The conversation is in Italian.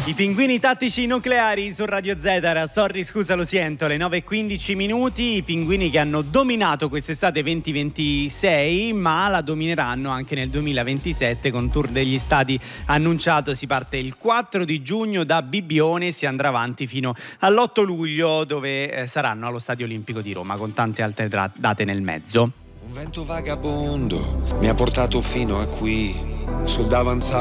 I pinguini tattici nucleari su Radio Z, sorry scusa lo siento, alle 9:15 minuti, i pinguini che hanno dominato quest'estate 2026 ma la domineranno anche nel 2027 con tour degli stadi annunciato. Si parte il 4 di giugno da Bibbione e si andrà avanti fino all'8 luglio dove saranno allo Stadio Olimpico di Roma con tante altre date nel mezzo. Un vento vagabondo mi ha portato fino a qui sul davanzale